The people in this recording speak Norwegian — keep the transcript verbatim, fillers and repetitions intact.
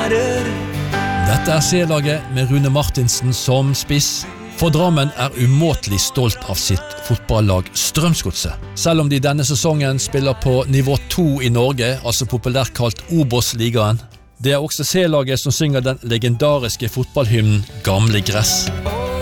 matter. Dette er C-laget med Rune Martinsen som spiss. For Drammen er umåtelig stolt av sitt fotballag Strømsgodset. Selv om de denne sesongen spiller på nivå to i Norge, altså populært kalt Obos-ligaen. Det er også C-laget som synger den legendariske fotballhymnen Gamle Gress.